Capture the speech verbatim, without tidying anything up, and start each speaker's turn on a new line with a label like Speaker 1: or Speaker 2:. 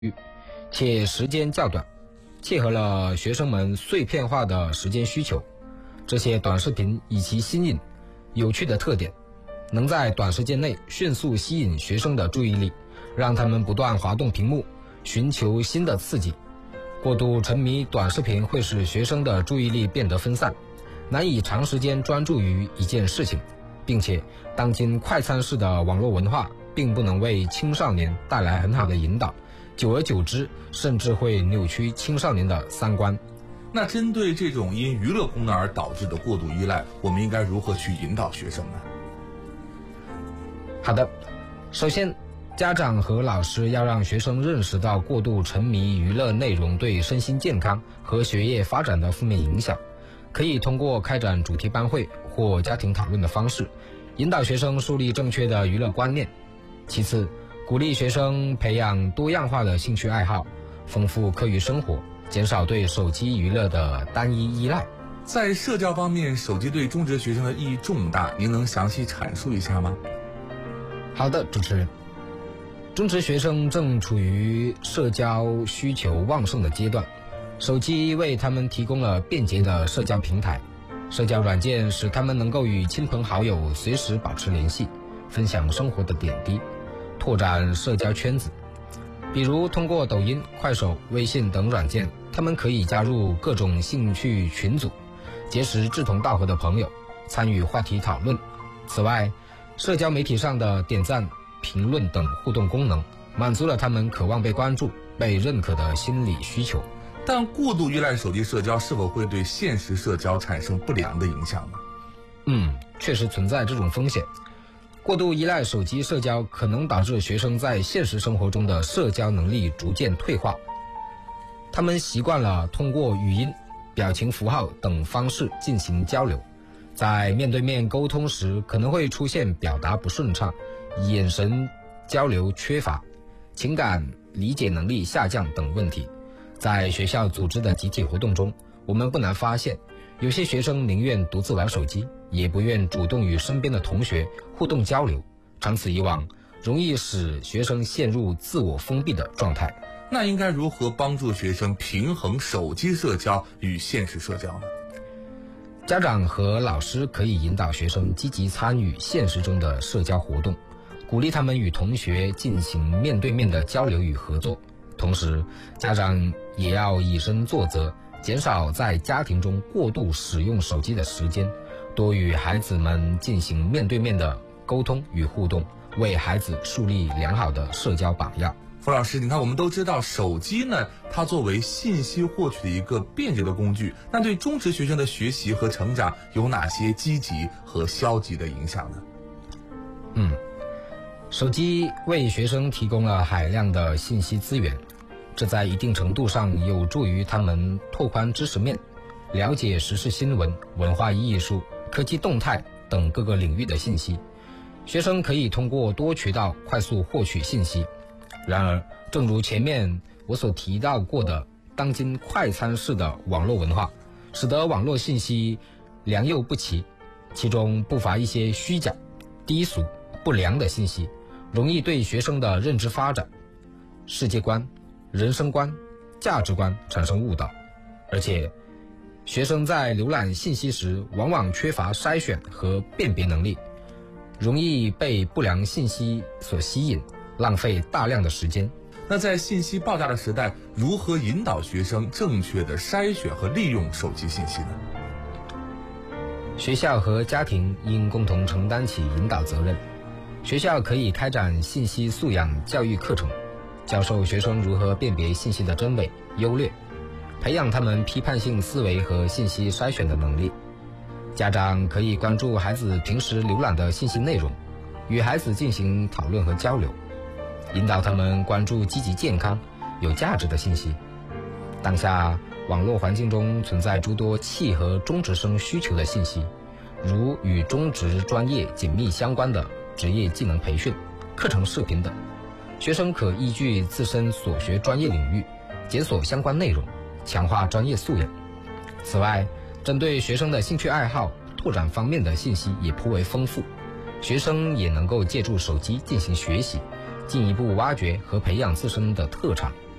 Speaker 1: 且时间较短，切合了学生们碎片化的时间需求。这些短视频以其新颖、有趣的特点，能在短时间内迅速吸引学生的注意力，让他们不断滑动屏幕，寻求新的刺激。过度沉迷短视频会使学生的注意力变得分散，难以长时间专注于一件事情，并且当今快餐式的网络文化并不能为青少年带来很好的引导，久而久之甚至会扭曲青少年的三观。
Speaker 2: 那针对这种因娱乐功能而导致的过度依赖，我们应该如何去引导学生呢？
Speaker 1: 好的，首先家长和老师要让学生认识到过度沉迷娱乐内容对身心健康和学业发展的负面影响，可以通过开展主题班会或家庭讨论的方式，引导学生树立正确的娱乐观念。其次，鼓励学生培养多样化的兴趣爱好，丰富课余生活，减少对手机娱乐的单一依赖。
Speaker 2: 在社交方面，手机对中职学生的意义重大，您能详细阐述一下吗？
Speaker 1: 好的，主持人。中职学生正处于社交需求旺盛的阶段，手机为他们提供了便捷的社交平台，社交软件使他们能够与亲朋好友随时保持联系，分享生活的点滴，拓展社交圈子。比如通过抖音、快手、微信等软件，他们可以加入各种兴趣群组，结识志同道合的朋友，参与话题讨论。此外，社交媒体上的点赞、评论等互动功能，满足了他们渴望被关注、被认可的心理需求。
Speaker 2: 但过度依赖手机社交是否会对现实社交产生不良的影响呢？
Speaker 1: 嗯，确实存在这种风险。过度依赖手机社交可能导致学生在现实生活中的社交能力逐渐退化。他们习惯了通过语音、表情符号等方式进行交流，在面对面沟通时可能会出现表达不顺畅、眼神交流缺乏、情感理解能力下降等问题。在学校组织的集体活动中，我们不难发现，有些学生宁愿独自玩手机，也不愿主动与身边的同学互动交流，长此以往，容易使学生陷入自我封闭的状态。
Speaker 2: 那应该如何帮助学生平衡手机社交与现实社交呢？
Speaker 1: 家长和老师可以引导学生积极参与现实中的社交活动，鼓励他们与同学进行面对面的交流与合作。同时，家长也要以身作则，减少在家庭中过度使用手机的时间，多与孩子们进行面对面的沟通与互动，为孩子树立良好的社交榜样。
Speaker 2: 傅老师，你看，我们都知道手机呢，它作为信息获取的一个便捷的工具，那对中职学生的学习和成长有哪些积极和消极的影响呢？
Speaker 1: 嗯，手机为学生提供了海量的信息资源，这在一定程度上有助于他们拓宽知识面，了解时事新闻、文化艺术、科技动态等各个领域的信息。学生可以通过多渠道快速获取信息。然而，正如前面我所提到过的，当今快餐式的网络文化，使得网络信息良莠不齐，其中不乏一些虚假、低俗、不良的信息，容易对学生的认知发展、世界观、人生观、价值观产生误导。而且，学生在浏览信息时，往往缺乏筛选和辨别能力，容易被不良信息所吸引，浪费大量的时间。
Speaker 2: 那在信息爆炸的时代，如何引导学生正确的筛选和利用手机信息呢？
Speaker 1: 学校和家庭应共同承担起引导责任。学校可以开展信息素养教育课程，教授学生如何辨别信息的真伪、优劣，培养他们批判性思维和信息筛选的能力。家长可以关注孩子平时浏览的信息内容，与孩子进行讨论和交流，引导他们关注积极健康、有价值的信息。当下网络环境中存在诸多契合中职生需求的信息，如与中职专业紧密相关的职业技能培训、课程视频等。学生可依据自身所学专业领域，检索相关内容，强化专业素养。此外，针对学生的兴趣爱好、拓展方面的信息也颇为丰富，学生也能够借助手机进行学习，进一步挖掘和培养自身的特长。